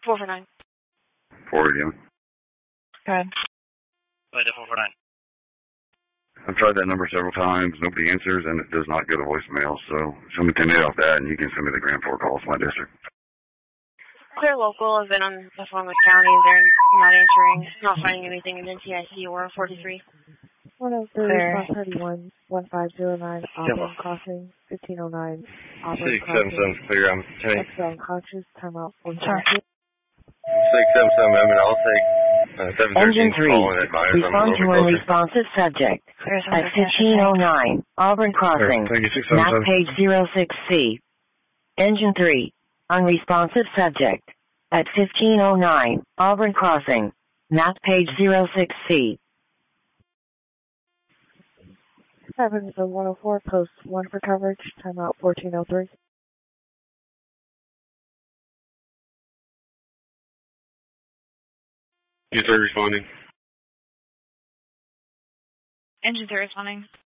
449. 4 again. Okay. Wait, 449. I've tried that number several times. Nobody answers, and it does not go to voicemail. So somebody can get off that, and you can send me the Grand Forks calls to my district. Clear Local has been on the phone with county. They're not answering, not finding anything in NTIC or 43. 103, 31, 1509, Auburn Crossing, 1509, Auburn 677 clear. I'm turning. Extra unconscious, timeout 45. 677 moment. I'll take 713 Engine 3, calling advice. respond to a responsive subject at 1509, Auburn Crossing, Thank you, map 677. page 06C. Engine 3, unresponsive subject at 1509, Auburn Crossing, map page 06C. 104, post 1 for coverage, timeout 1403. User responding. Engine 3 responding.